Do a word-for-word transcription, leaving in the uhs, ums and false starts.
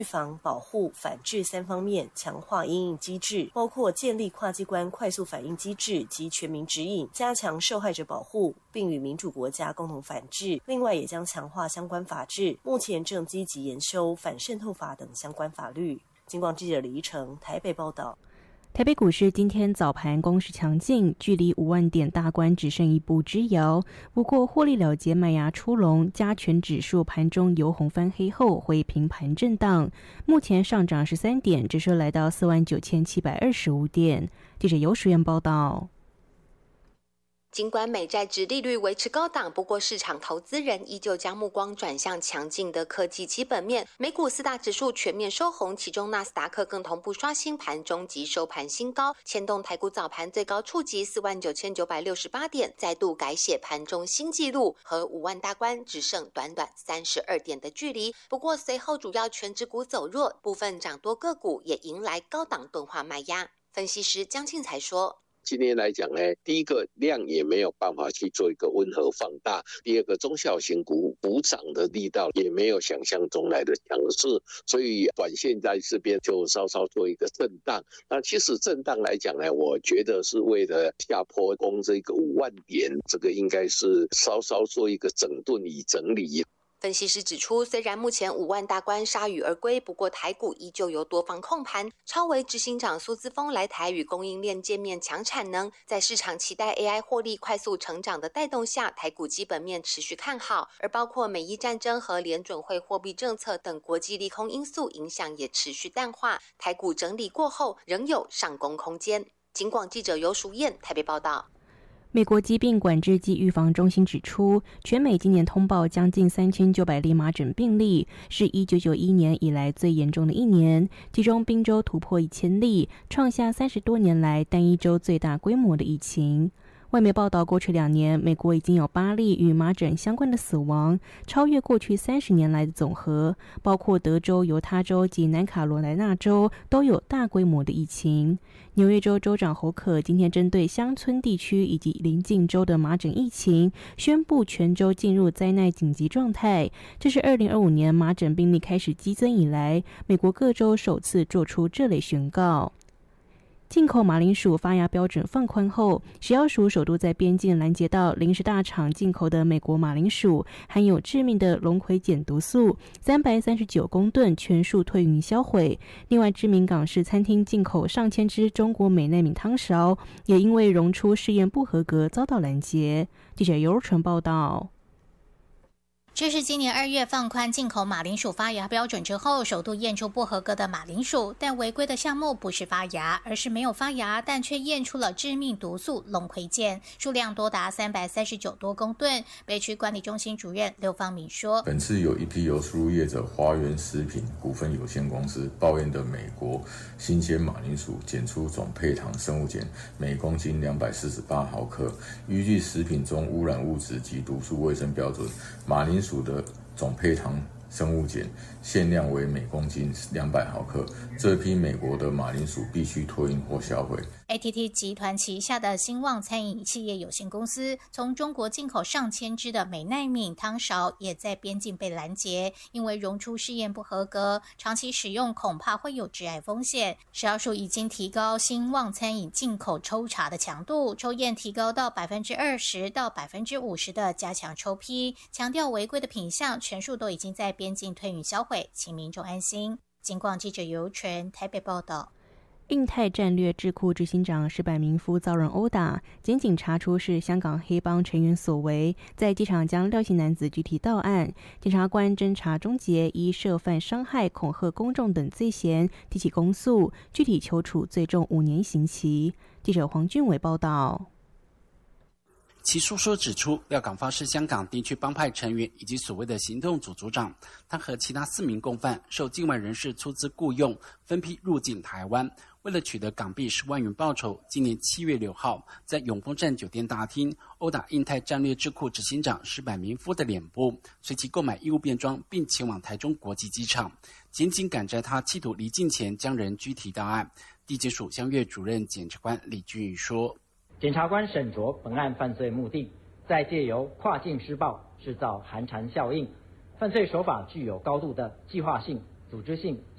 预防、保护、反制三方面强化因应机制，包括建立跨机关快速反应机制及全民指引，加强受害者保护，并与民主国家共同反制。另外，也将强化相关法制，目前正积极研修反渗透法等相关法律。金广记者李依成台北报道。 台北股市今天早盘攻势强劲，距离五万点大关只剩一步之遥。不过获利了结卖压出笼，加权指数盘中由红翻黑后回平盘震荡，目前上涨十三点，指数来到四万九千七百二十五点。记者游淑燕报道。 尽管美债殖利率维持高档，不过市场投资人依旧将目光转向强劲的科技基本面。美股四大指数全面收红，其中纳斯达克更同步刷新盘中及收盘新高，牵动台股早盘最高触及四万九千九百六十八点，再度改写盘中新纪录，和五万大关只剩短短三十二点的距离。不过随后主要权值股走弱，部分涨多个股也迎来高档钝化卖压。分析师江庆才说， 今天来讲呢，第一个量也没有办法去做一个温和放大，第二个中小型股补涨的力道也没有想象中来的强势，所以短线在这边就稍稍做一个震荡。那其实震荡来讲呢，我觉得是为了下坡攻这个五万点，这个应该是稍稍做一个整顿与整理。 分析师指出，虽然目前五万大关铩羽而归，不过台股依旧由多方控盘。超微执行长苏姿丰来台与供应链见面抢产能，在市场期待 A I 获利快速成长的带动下，台股基本面持续看好，而包括美伊战争和联准会货币政策等国际利空因素影响也持续淡化，台股整理过后仍有上攻空间。警广记者游淑燕台北报道。 美国疾病管制及预防中心指出，全美今年通报将近三千九百例麻疹病例，是一九九一年以来最严重的一年，其中宾州突破一千例，创下三十多年来单一州最大规模的疫情。外媒报道，过去两年，美国已经有八例与麻疹相关的死亡，超越过去三十年来的总和。包括德州、犹他州及南卡罗来纳州都有大规模的疫情。纽约州州长侯可今天针对乡村地区以及邻近州的麻疹疫情，宣布全州进入灾难紧急状态。这是二零二五年麻疹病例开始激增以来，美国各州首次做出这类宣告。进口马铃薯发芽标准放宽后，食药署首度在边境拦截到临时大厂进口的美国马铃薯含有致命的龙葵碱毒素三百三十九公吨，全数退运销毁。另外，知名港式餐厅进口上千只中国美奈敏汤勺，也因为溶出试验不合格遭到拦截。记者尤纯报道。 这是今年二月放宽进口马铃薯发芽标准之后，首度验出不合格的马铃薯，但违规的项目不是发芽，而是没有发芽，但却验出了致命毒素龙葵碱，数量多达三百三十九多公吨。北区管理中心主任刘方敏说， 本次有一批由输入业者华源食品股份有限公司抱怨的美国新鲜马铃薯检出总配糖生物碱每公斤两百四十八毫克，依据食品中污染物质及毒素卫生标准，马铃薯的总配糖生物碱限量为每公斤两百毫克，这批美国的马铃薯必须托运或销毁。 A T T 集团旗下的兴旺餐饮企业有限公司从中国进口上千只的美奈敏汤勺，也在边境被拦截，因为溶出试验不合格，长期使用恐怕会有致癌风险。食药署已经提高兴旺餐饮进口抽查的强度，抽验提高到百分之二十到百分之五十的加强抽批，强调违规的品项全数都已经在边境退运销毁，请民众安心。警广记者尤纯台北报道。 印太战略智库执行长石柏明夫遭人殴打，检警查出是香港黑帮成员所为，在机场将廖姓男子具体到案。检察官侦查终结，依涉犯伤害、恐吓公众等罪嫌提起公诉，具体求处最重五年刑期。记者黄俊伟报道。 其诉说指出，廖港发是香港地区帮派成员以及所谓的行动组组长，他和其他四名共犯受境外人士出资雇用，分批入境台湾。为了取得港币十万元报酬，今年七月六号，在永丰站酒店大厅殴打印太战略智库执行长石柏明夫的脸部，随即购买衣物便装，并前往台中国际机场。检警赶在他企图离境前，将人拘提到案。地检署香月主任检察官李俊宇说， 检察官审酌本案犯罪目的，在借由跨境施暴制造寒蝉效应，犯罪手法具有高度的计划性、组织性、